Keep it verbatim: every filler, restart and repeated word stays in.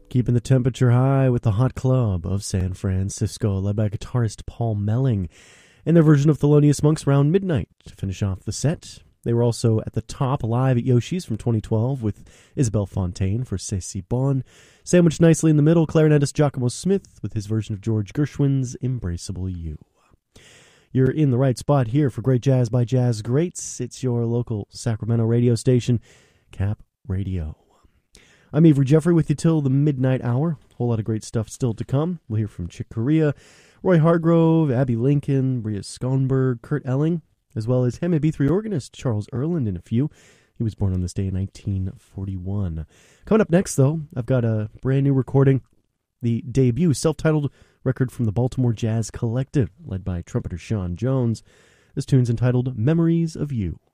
Keeping the temperature high with the Hot Club of San Francisco, led by guitarist Paul Melling, and their version of Thelonious Monk's Round Midnight to finish off the set. They were also at the top live at Yoshi's from twenty twelve with Isabelle Fontaine for C'est Si Bon. Sandwiched nicely in the middle, clarinetist Giacomo Smith with his version of George Gershwin's Embraceable You. You're in the right spot here for great jazz by Jazz Greats. It's your local Sacramento radio station, Cap Radio. I'm Avery Jeffrey with you till the midnight hour. A whole lot of great stuff still to come. We'll hear from Chick Corea, Roy Hargrove, Abby Lincoln, Bria Skonberg, Kurt Elling, as well as Hemi B three organist Charles Erland and a few. He was born on this day in nineteen forty-one. Coming up next, though, I've got a brand new recording, the debut self-titled record from the Baltimore Jazz Collective, led by trumpeter Sean Jones. This tune's entitled Memories of You.